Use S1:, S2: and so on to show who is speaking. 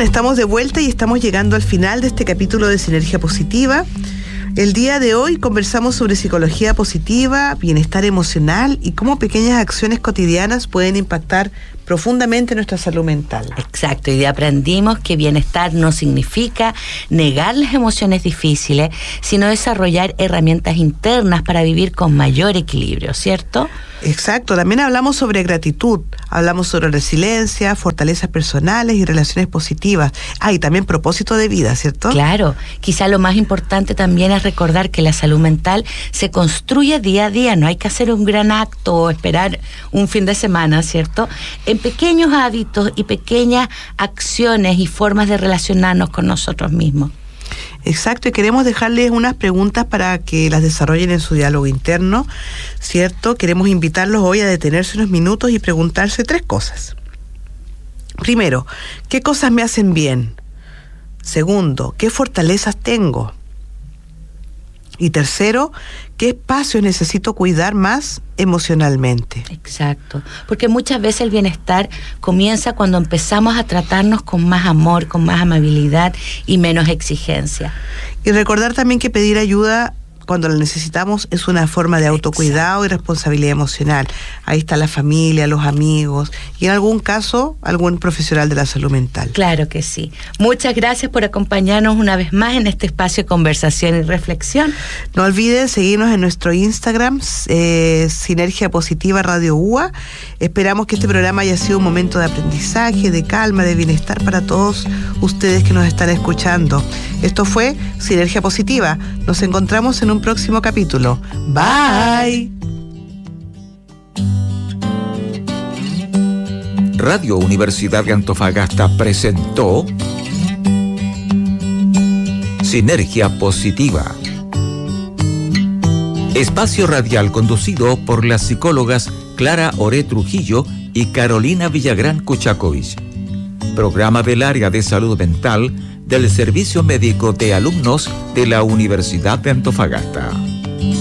S1: estamos de vuelta y estamos llegando al final de este capítulo de Sinergia Positiva. El día de hoy conversamos sobre psicología positiva, bienestar emocional y cómo pequeñas acciones cotidianas pueden impactar profundamente nuestra salud mental.
S2: Exacto, y aprendimos que bienestar no significa negar las emociones difíciles, sino desarrollar herramientas internas para vivir con mayor equilibrio, ¿cierto?
S1: Exacto, también hablamos sobre gratitud, hablamos sobre resiliencia, fortalezas personales y relaciones positivas. Y también propósito de vida, ¿cierto?
S2: Claro, quizá lo más importante también es recordar que la salud mental se construye día a día, no hay que hacer un gran acto o esperar un fin de semana, ¿cierto? En pequeños hábitos y pequeñas acciones y formas de relacionarnos con nosotros mismos.
S1: Exacto, y queremos dejarles unas preguntas para que las desarrollen en su diálogo interno, ¿cierto? Queremos invitarlos hoy a detenerse unos minutos y preguntarse 3 cosas. Primero, ¿qué cosas me hacen bien? Segundo, ¿qué fortalezas tengo? Y tercero, ¿qué espacios necesito cuidar más emocionalmente?
S2: Exacto, porque muchas veces el bienestar comienza cuando empezamos a tratarnos con más amor, con más amabilidad y menos exigencia.
S1: Y recordar también que pedir ayuda cuando la necesitamos es una forma de autocuidado y responsabilidad emocional. Ahí está la familia, los amigos y en algún caso algún profesional de la salud mental.
S2: Claro que sí. Muchas gracias por acompañarnos una vez más en este espacio de conversación y reflexión.
S1: No olviden seguirnos en nuestro Instagram, Sinergia Positiva Radio UA. Esperamos que este programa haya sido un momento de aprendizaje, de calma, de bienestar para todos ustedes que nos están escuchando. Esto fue Sinergia Positiva. Nos encontramos en un próximo capítulo. Bye.
S3: Radio Universidad de Antofagasta presentó Sinergia Positiva. Espacio radial conducido por las psicólogas Clara Oré Trujillo y Carolina Villagrán Kuchakovich. Programa del área de salud mental del Servicio Médico de Alumnos de la Universidad de Antofagasta.